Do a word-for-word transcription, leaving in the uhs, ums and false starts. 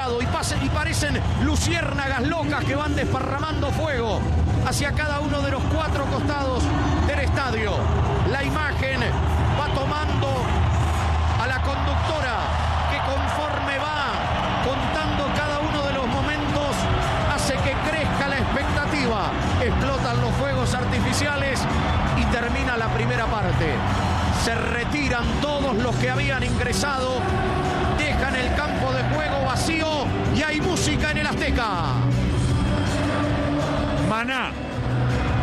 lado y, pasen, y parecen luciérnagas locas que van desparramando fuego hacia cada uno de los cuatro costados del estadio. La imagen va tomando a la conductora que conforme va contando cada uno de los momentos hace que crezca la expectativa. Explotan los fuegos artificiales y termina la primera parte. Se retiran todos los que habían ingresado, dejan el campo de juego vacío y hay música en el Azteca. Maná.